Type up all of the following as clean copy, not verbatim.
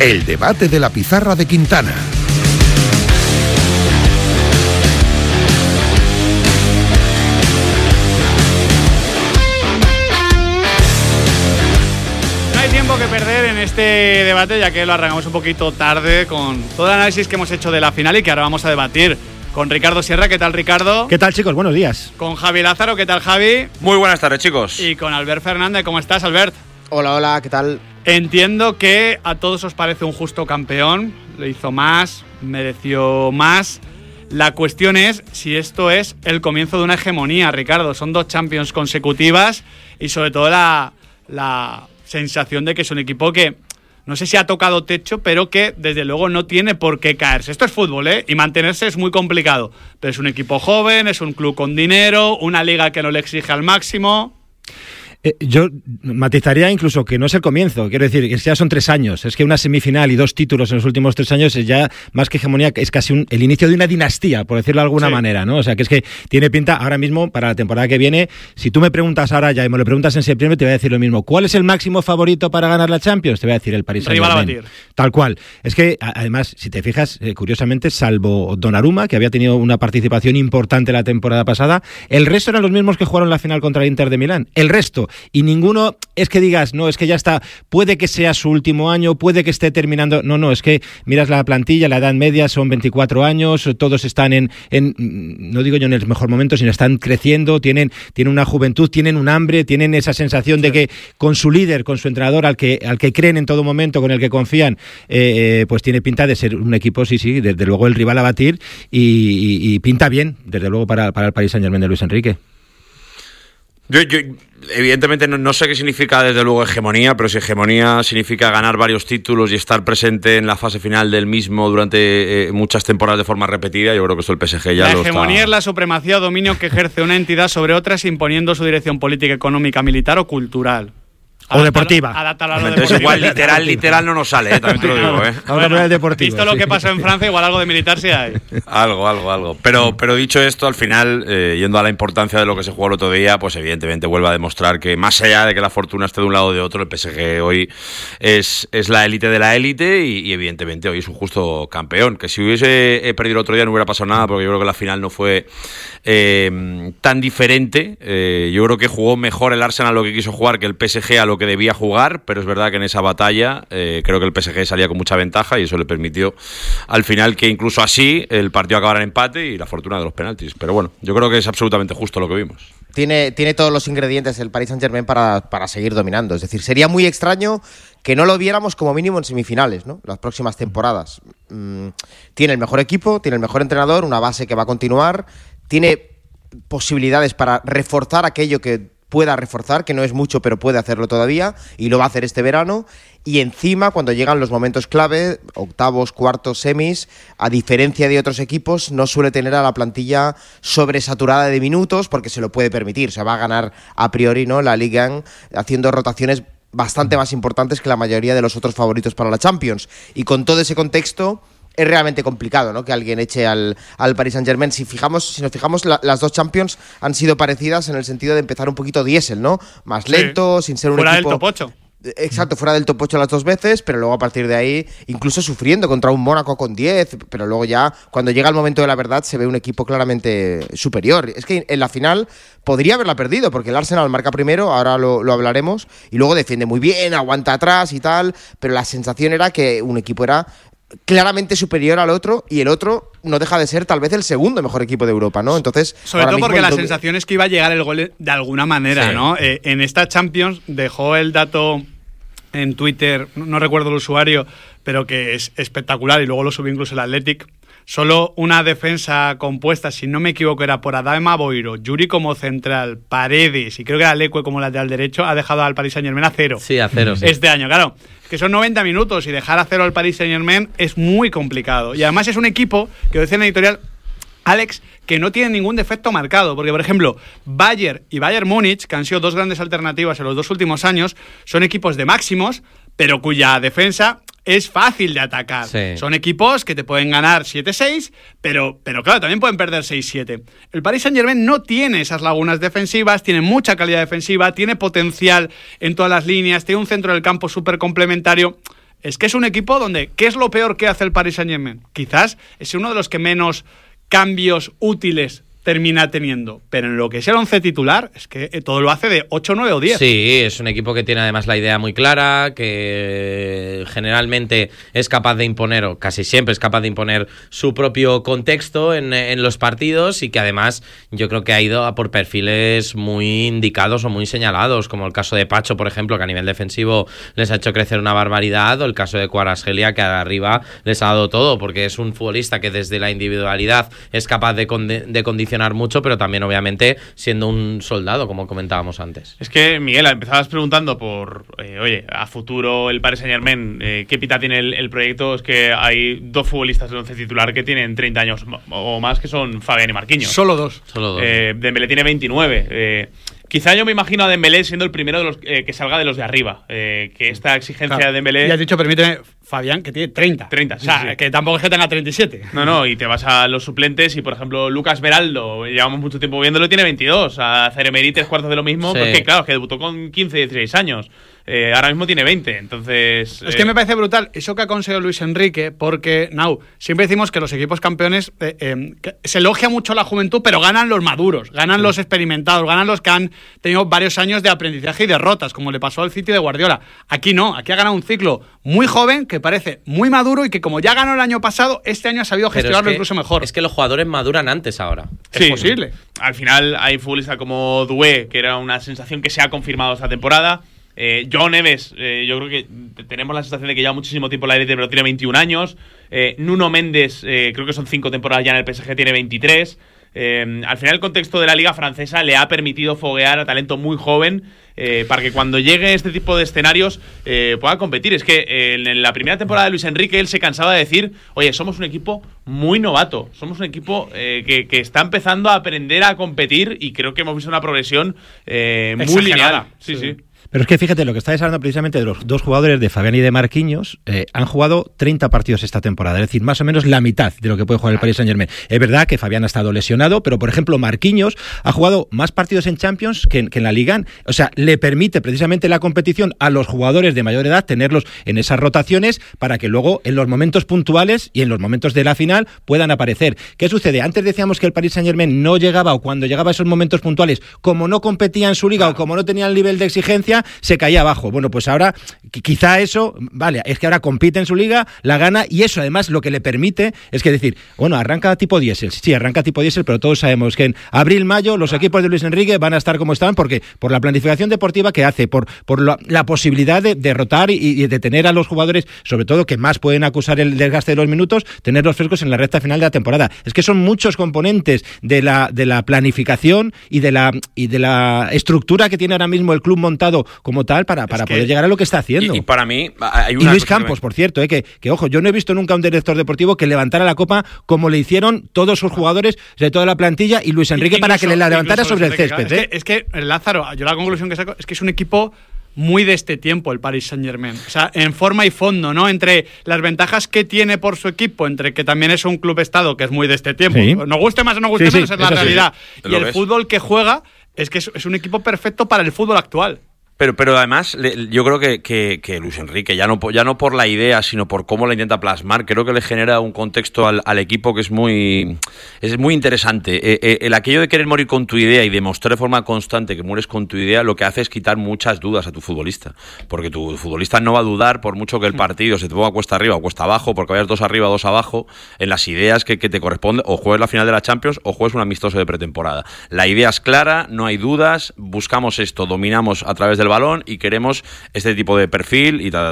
El debate de la pizarra de Quintana. Que perder en este debate, ya que lo arrancamos un poquito tarde con todo el análisis que hemos hecho de la final y que ahora vamos a debatir con Ricardo Sierra. ¿Qué tal, Ricardo? ¿Qué tal, chicos? Buenos días. Con Javi Lázaro. ¿Qué tal, Javi? Muy buenas tardes, chicos. Y con Albert Fernández. ¿Cómo estás, Albert? Hola, ¿qué tal? Entiendo que a todos os parece un justo campeón. Lo hizo más, mereció más. La cuestión es si esto es el comienzo de una hegemonía, Ricardo. Son 2 Champions consecutivas y sobre todo la sensación de que es un equipo que no sé si ha tocado techo, pero que desde luego no tiene por qué caerse. Esto es fútbol, y mantenerse es muy complicado, pero es un equipo joven, es un club con dinero, una liga que no le exige al máximo. Yo matizaría incluso que no es el comienzo, quiero decir, que ya son 3 años, es que una semifinal y 2 títulos en los últimos 3 años es ya más que hegemonía, es casi el inicio de una dinastía, por decirlo de alguna manera, ¿no? O sea, que es que tiene pinta ahora mismo para la temporada que viene. Si tú me preguntas ahora ya y me lo preguntas en septiembre, te voy a decir lo mismo. ¿Cuál es el máximo favorito para ganar la Champions? Te voy a decir el Paris Saint-Germain. Rival a batir. Tal cual. Es que, además, si te fijas, curiosamente, salvo Donnarumma, que había tenido una participación importante la temporada pasada, el resto eran los mismos que jugaron la final contra el Inter de Milán. El resto. Y ninguno es que digas, no, es que ya está, puede que sea su último año, puede que esté terminando, no, es que miras la plantilla, la edad media son 24 años, todos están en no digo yo en el mejor momento, sino están creciendo, tienen una juventud, tienen un hambre, tienen esa sensación de que con su líder, con su entrenador, al que creen en todo momento, con el que confían, pues tiene pinta de ser un equipo, sí, desde luego el rival a batir y pinta bien, desde luego para el Paris Saint-Germain de Luis Enrique. Yo evidentemente no sé qué significa desde luego hegemonía, pero si hegemonía significa ganar varios títulos y estar presente en la fase final del mismo durante muchas temporadas de forma repetida, yo creo que eso el PSG ya lo está. La hegemonía es la supremacía o dominio que ejerce una entidad sobre otras imponiendo su dirección política, económica, militar o cultural. O deportiva. Entonces igual literal no nos sale, también te lo digo, Ahora no es deportivo. Visto lo que pasó en Francia, igual algo de militar sí hay. Algo. Pero dicho esto, al final, yendo a la importancia de lo que se jugó el otro día, pues evidentemente vuelve a demostrar que más allá de que la fortuna esté de un lado o de otro, el PSG hoy es la élite de la élite y evidentemente hoy es un justo campeón. Que si hubiese perdido el otro día no hubiera pasado nada, porque yo creo que la final no fue tan diferente. Yo creo que jugó mejor el Arsenal a lo que quiso jugar que el PSG a lo que debía jugar, pero es verdad que en esa batalla creo que el PSG salía con mucha ventaja y eso le permitió al final que incluso así el partido acabara en empate y la fortuna de los penaltis. Pero bueno, yo creo que es absolutamente justo lo que vimos. Tiene todos los ingredientes el Paris Saint-Germain para seguir dominando. Es decir, sería muy extraño que no lo viéramos como mínimo en semifinales, ¿no? Las próximas temporadas. Tiene el mejor equipo, tiene el mejor entrenador, una base que va a continuar, tiene posibilidades para reforzar aquello que pueda reforzar, que no es mucho, pero puede hacerlo todavía, y lo va a hacer este verano. Y encima, cuando llegan los momentos clave, octavos, cuartos, semis, a diferencia de otros equipos, no suele tener a la plantilla sobresaturada de minutos, porque se lo puede permitir. O sea, va a ganar a priori, ¿no?, la Ligue 1 haciendo rotaciones bastante más importantes que la mayoría de los otros favoritos para la Champions. Y con todo ese contexto es realmente complicado, ¿no?, que alguien eche al Paris Saint-Germain. Si nos fijamos, las 2 Champions han sido parecidas en el sentido de empezar un poquito diésel, ¿no? Más lento, sin ser un fuera equipo... del top 8. Exacto, fuera del top 8 las 2 veces, pero luego a partir de ahí, incluso sufriendo contra un Mónaco con 10, pero luego ya, cuando llega el momento de la verdad, se ve un equipo claramente superior. Es que en la final podría haberla perdido, porque el Arsenal marca primero, ahora lo hablaremos, y luego defiende muy bien, aguanta atrás y tal, pero la sensación era que un equipo era claramente superior al otro y el otro no deja de ser tal vez el segundo mejor equipo de Europa, ¿no? Entonces, sobre todo porque la sensación es que iba a llegar el gol de alguna manera, sí, ¿no? En esta Champions dejó el dato en Twitter, no recuerdo el usuario, pero que es espectacular y luego lo subió incluso el Athletic. Solo una defensa compuesta, si no me equivoco, era por Adama Boiro, Yuri como central, Paredes y creo que era Leque como lateral derecho, ha dejado al Paris Saint-Germain a 0. Sí, a 0, sí. Este año, claro. Que son 90 minutos y dejar a 0 al Paris Saint-Germain es muy complicado. Y además es un equipo, que lo decía en la editorial Alex, que no tiene ningún defecto marcado. Porque, por ejemplo, Bayern y Bayern Múnich, que han sido 2 grandes alternativas en los 2 últimos años, son equipos de máximos, pero cuya defensa es fácil de atacar. Sí. Son equipos que te pueden ganar 7-6, pero claro, también pueden perder 6-7. El Paris Saint-Germain no tiene esas lagunas defensivas, tiene mucha calidad defensiva, tiene potencial en todas las líneas, tiene un centro del campo súper complementario. es que es un equipo donde, ¿qué es lo peor que hace el Paris Saint-Germain? Quizás es uno de los que menos cambios útiles termina teniendo, pero en lo que es el 11 titular es que todo lo hace de 8, 9 o 10. Sí, es un equipo que tiene además la idea muy clara, que generalmente es capaz de imponer, o casi siempre es capaz de imponer su propio contexto en los partidos, y que además yo creo que ha ido a por perfiles muy indicados o muy señalados, como el caso de Pacho, por ejemplo, que a nivel defensivo les ha hecho crecer una barbaridad, o el caso de Kvaratskhelia, que arriba les ha dado todo, porque es un futbolista que desde la individualidad es capaz de condicionar mucho, pero también obviamente siendo un soldado, como comentábamos antes. Es que, Miguel, empezabas preguntando por, oye, a futuro el Paris Saint-Germain, ¿qué pinta tiene el proyecto? Es que hay 2 futbolistas del 11 titular que tienen 30 años o más, que son Fabián y Marquinhos. Solo dos. Dembélé tiene 29. Quizá yo me imagino a Dembélé siendo el primero de los que salga de los de arriba. Que esta exigencia de Dembélé... Y has dicho, permíteme, Fabián, que tiene 30. 30, o sea, sí. Que tampoco es que tenga 37. No, y te vas a los suplentes y, por ejemplo, Lucas Beraldo, llevamos mucho tiempo viéndolo, tiene 22. A Ceremeri 3/4 de lo mismo, sí. Porque claro, que debutó con 15, 16 años. Ahora mismo tiene 20, entonces... Es que me parece brutal eso que ha conseguido Luis Enrique, porque, siempre decimos que los equipos campeones se elogia mucho la juventud, pero ganan los maduros, ganan los experimentados, ganan los que han tenido varios años de aprendizaje y derrotas, como le pasó al City de Guardiola. Aquí no, aquí ha ganado un ciclo muy joven, que parece muy maduro, y que como ya ganó el año pasado, este año ha sabido gestionarlo incluso mejor. Es que los jugadores maduran antes ahora. Es posible. Al final hay futbolistas como Doué, que era una sensación que se ha confirmado esta temporada. João Neves, yo creo que tenemos la sensación de que lleva muchísimo tiempo en la élite, pero tiene 21 años. Nuno Méndez, creo que son 5 temporadas ya en el PSG, tiene 23. Al final el contexto de la liga francesa le ha permitido foguear a talento muy joven para que cuando llegue este tipo de escenarios pueda competir. Es que en la primera temporada de Luis Enrique él se cansaba de decir, oye, somos un equipo muy novato, somos un equipo que está empezando a aprender a competir, y creo que hemos visto una progresión muy lineal. Sí. Pero es que fíjate, lo que estáis hablando precisamente de los 2 jugadores, de Fabián y de Marquinhos, han jugado 30 partidos esta temporada, es decir, más o menos la mitad de lo que puede jugar el Paris Saint-Germain. Es verdad que Fabián ha estado lesionado, pero por ejemplo Marquinhos ha jugado más partidos en Champions que en la Liga. O sea, le permite precisamente la competición a los jugadores de mayor edad tenerlos en esas rotaciones para que luego en los momentos puntuales y en los momentos de la final puedan aparecer. ¿Qué sucede? Antes decíamos que el Paris Saint-Germain no llegaba, o cuando llegaba a esos momentos puntuales, como no competía en su liga o como no tenía el nivel de exigencia, se caía abajo. Bueno, pues ahora quizá eso, vale, es que ahora compite en su liga, la gana, y eso además lo que le permite es que decir, bueno, arranca tipo diésel, sí, arranca tipo diésel, pero todos sabemos que en abril, mayo los equipos de Luis Enrique van a estar como están, porque por la planificación deportiva que hace, por la posibilidad de derrotar y de tener a los jugadores, sobre todo que más pueden acusar el desgaste de los minutos, tenerlos frescos en la recta final de la temporada. Es que son muchos componentes de la planificación y de la estructura que tiene ahora mismo el club montado como tal para poder llegar a lo que está haciendo. Y para mí hay una... Y Luis Campos, por cierto, que ojo, yo no he visto nunca un director deportivo que levantara la copa como le hicieron todos sus jugadores de toda la plantilla y Luis Enrique para que le la levantara sobre el césped. Es que Lázaro, yo la conclusión que saco es que es un equipo muy de este tiempo el Paris Saint-Germain. O sea, en forma y fondo, ¿no? Entre las ventajas que tiene por su equipo, entre que también es un club-estado que es muy de este tiempo. Sí. Nos guste más o no guste menos, es la realidad. Sí. Y el fútbol que juega es que es un equipo perfecto para el fútbol actual. Pero además, yo creo que Luis Enrique, ya no por la idea, sino por cómo la intenta plasmar, creo que le genera un contexto al equipo que es muy interesante. El aquello de querer morir con tu idea y demostrar de forma constante que mueres con tu idea, lo que hace es quitar muchas dudas a tu futbolista. Porque tu futbolista no va a dudar por mucho que el partido se te ponga cuesta arriba o cuesta abajo, porque vayas 2 arriba o 2 abajo, en las ideas que te corresponden, o juegues la final de la Champions o juegues un amistoso de pretemporada. La idea es clara, no hay dudas, buscamos esto, dominamos a través del balón y queremos este tipo de perfil y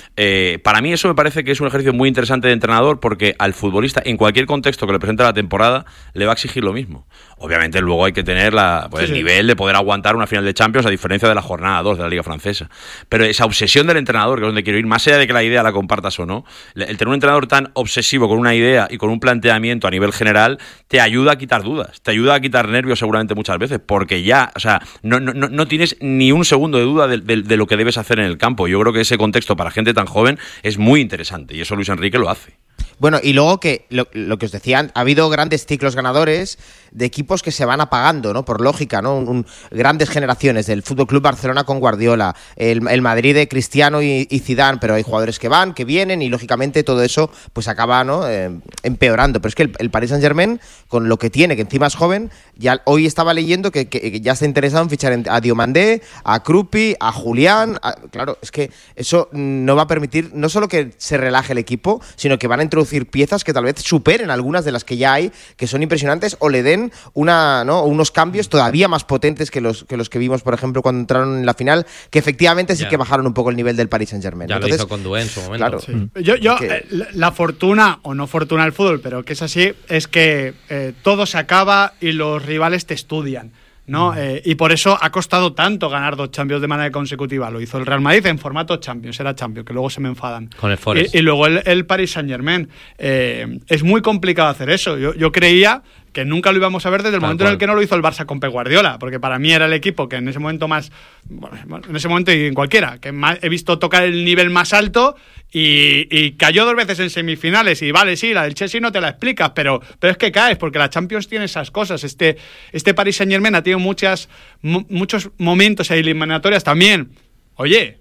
para mí eso me parece que es un ejercicio muy interesante de entrenador, porque al futbolista en cualquier contexto que le presente la temporada le va a exigir lo mismo. Obviamente luego hay que tener el nivel de poder aguantar una final de Champions, a diferencia de la jornada 2 de la Liga Francesa, pero esa obsesión del entrenador, que es donde quiero ir, más allá de que la idea la compartas o no, el tener un entrenador tan obsesivo con una idea y con un planteamiento a nivel general te ayuda a quitar dudas, te ayuda a quitar nervios seguramente muchas veces, porque ya, o sea, no tienes ni un segundo de duda de lo que debes hacer en el campo. Yo creo que ese contexto para gente tan joven es muy interesante, y eso Luis Enrique lo hace. Bueno, y luego que lo que os decía, ha habido grandes ciclos ganadores de equipos que se van apagando, ¿no? Por lógica, ¿no? Grandes generaciones del FC Barcelona con Guardiola, el Madrid de Cristiano y Zidane, pero hay jugadores que van, que vienen y lógicamente todo eso pues acaba, ¿no? Empeorando. Pero es que el Paris Saint-Germain, con lo que tiene, que encima es joven, ya hoy estaba leyendo que ya está interesado en fichar a Diomandé, a Krupi, a Julián. Claro, es que eso no va a permitir no solo que se relaje el equipo, sino que van a introducir piezas que tal vez superen algunas de las que ya hay, que son impresionantes, o le den unos cambios todavía más potentes que los que vimos, por ejemplo, cuando entraron en la final, que efectivamente sí que bajaron un poco el nivel del Paris Saint-Germain. Entonces, lo hizo con Doué en su momento. Claro. Sí. La fortuna, o no fortuna del fútbol, pero que es así, es que todo se acaba y los rivales te estudian, ¿no? Y por eso ha costado tanto ganar 2 Champions de manera consecutiva. Lo hizo el Real Madrid en formato Champions, era Champions, que luego se me enfadan. Con el Forest. Y luego el Paris Saint-Germain. Es muy complicado hacer eso. Yo creía que nunca lo íbamos a ver desde el momento en el que no lo hizo el Barça con Pep Guardiola, porque para mí era el equipo que en ese momento en ese momento y en cualquiera, que más he visto tocar el nivel más alto y cayó 2 veces en semifinales. Y vale, sí, la del Chelsea no te la explicas, pero es que caes, porque la Champions tiene esas cosas. Este Paris Saint-Germain ha tenido muchos momentos ahí eliminatorias también, oye,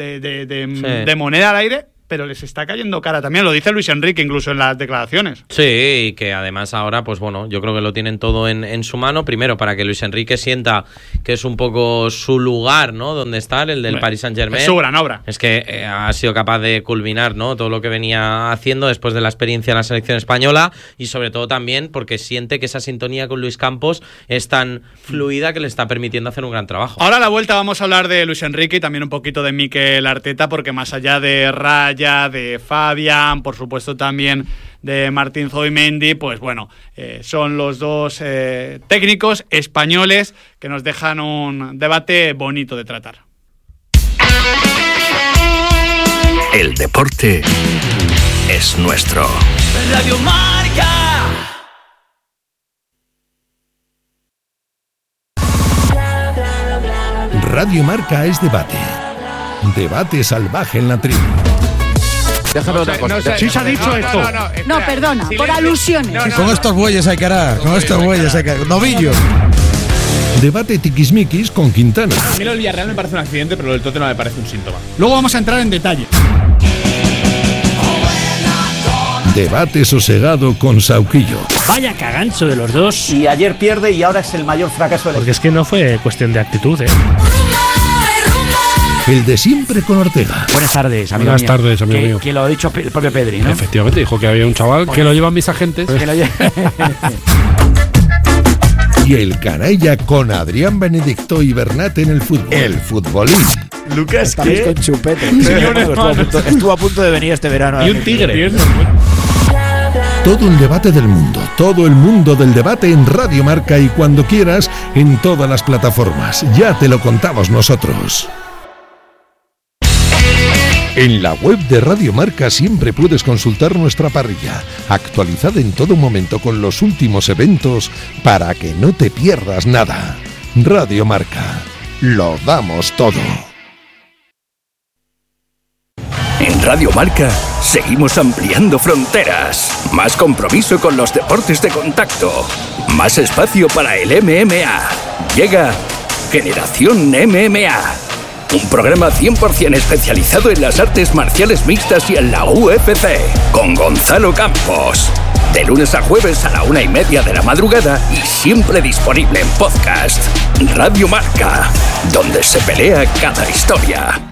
de moneda al aire, pero les está cayendo cara también, lo dice Luis Enrique incluso en las declaraciones. Sí, y que además ahora, pues bueno, yo creo que lo tienen todo en su mano, primero para que Luis Enrique sienta que es un poco su lugar, ¿no? Donde estar, el del Paris Saint-Germain. Es su gran obra. Es que ha sido capaz de culminar, ¿no? Todo lo que venía haciendo después de la experiencia en la selección española, y sobre todo también porque siente que esa sintonía con Luis Campos es tan fluida que le está permitiendo hacer un gran trabajo. Ahora a la vuelta vamos a hablar de Luis Enrique y también un poquito de Mikel Arteta, porque más allá de Raya, de Fabián, por supuesto también de Martín Zubimendi, pues bueno, son los dos técnicos españoles que nos dejan un debate bonito de tratar. El deporte es nuestro. Radio Marca. Radio Marca es debate. Debate salvaje en la tribu. Déjame una cosa. Sí se ha dicho esto. No, perdona, por alusiones. Con estos bueyes hay que arar. Con estos bueyes hay que arar. Novillos. Debate tiquismiquis con Quintana. A mí lo del Villarreal me parece un accidente, pero lo del Tottenham me parece un síntoma. Luego vamos a entrar en detalle. Debate sosegado con Sauquillo. Vaya cagancho de los dos. Y ayer pierde y ahora es el mayor fracaso del Porque es que no fue cuestión de actitud, El de siempre con Ortega. Buenas tardes, amigo. Buenas tardes, amigo mío. Que lo ha dicho el propio Pedri, ¿no? Efectivamente, dijo que había un chaval que lo llevan mis agentes. Y el canalla con Adrián Benedicto y Bernat en el fútbol. El futbolín. Lucas, ¿qué? Con chupete. Estuvo a punto de venir este verano. Y un tigre. Todo el debate del mundo, todo el mundo del debate en Radio Marca y cuando quieras en todas las plataformas. Ya te lo contamos nosotros. En la web de Radio Marca siempre puedes consultar nuestra parrilla, actualizada en todo momento con los últimos eventos para que no te pierdas nada. Radio Marca, lo damos todo. En Radio Marca seguimos ampliando fronteras, más compromiso con los deportes de contacto, más espacio para el MMA. Llega Generación MMA. Un programa 100% especializado en las artes marciales mixtas y en la UFC, con Gonzalo Campos. De lunes a jueves a la 1:30 de la madrugada y siempre disponible en podcast. Radio Marca, donde se pelea cada historia.